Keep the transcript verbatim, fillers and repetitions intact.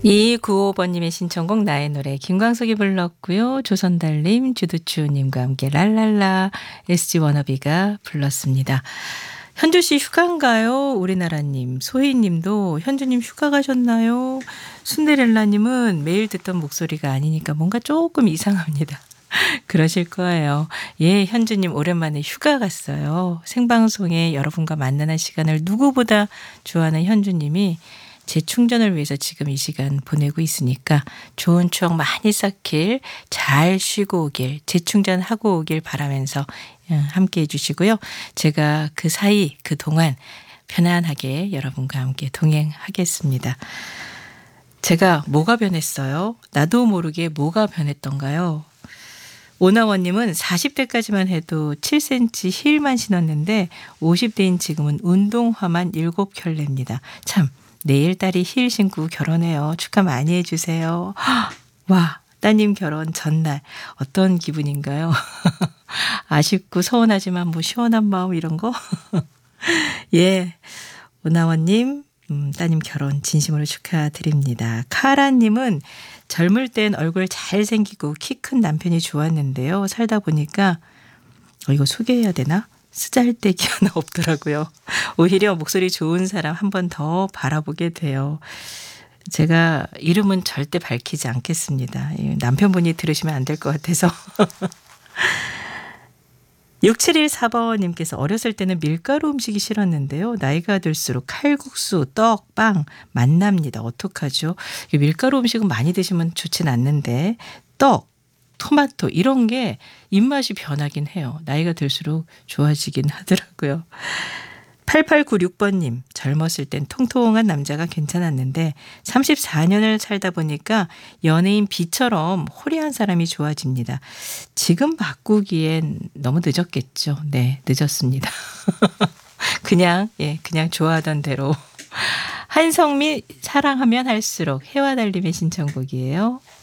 이구오 번님의 신청곡 나의 노래 김광석이 불렀고요. 조선달님, 주두추님과 함께 랄랄라 에스지 워너비가 불렀습니다. 현주씨 휴가인가요? 우리나라님, 소희님도 현주님 휴가 가셨나요? 순데렐라님은 매일 듣던 목소리가 아니니까 뭔가 조금 이상합니다. 그러실 거예요. 예, 현주님 오랜만에 휴가 갔어요. 생방송에 여러분과 만나는 시간을 누구보다 좋아하는 현주님이 재충전을 위해서 지금 이 시간 보내고 있으니까 좋은 추억 많이 쌓길, 잘 쉬고 오길, 재충전하고 오길 바라면서 함께 해주시고요. 제가 그 사이, 그 동안 편안하게 여러분과 함께 동행하겠습니다. 제가 뭐가 변했어요? 나도 모르게 뭐가 변했던가요? 오나원님은 사십 대까지만 해도 칠 센티미터 힐만 신었는데 오십 대인 지금은 운동화만 일곱 켤레입니다. 참, 내일 딸이 힐 신고 결혼해요. 축하 많이 해주세요. 와, 따님 결혼 전날 어떤 기분인가요? 아쉽고 서운하지만 뭐 시원한 마음 이런 거? 예, 오나원님 음, 따님 결혼 진심으로 축하드립니다. 카라님은 젊을 땐 얼굴 잘생기고 키 큰 남편이 좋았는데요. 살다 보니까 어, 이거 소개해야 되나? 쓰잘데기 하나 없더라고요. 오히려 목소리 좋은 사람 한 번 더 바라보게 돼요. 제가 이름은 절대 밝히지 않겠습니다. 남편분이 들으시면 안 될 것 같아서. 육칠일사 번님께서 어렸을 때는 밀가루 음식이 싫었는데요. 나이가 들수록 칼국수, 떡, 빵 만납니다. 어떡하죠? 밀가루 음식은 많이 드시면 좋진 않는데 떡, 토마토 이런 게 입맛이 변하긴 해요. 나이가 들수록 좋아지긴 하더라고요. 팔팔구육 번님, 젊었을 땐 통통한 남자가 괜찮았는데 삼십사 년을 살다 보니까 연예인 B처럼 호리한 사람이 좋아집니다. 지금 바꾸기엔 너무 늦었겠죠. 네, 늦었습니다. 그냥 예, 그냥 좋아하던 대로. 한성미 사랑하면 할수록 해와 달님의 신청곡이에요.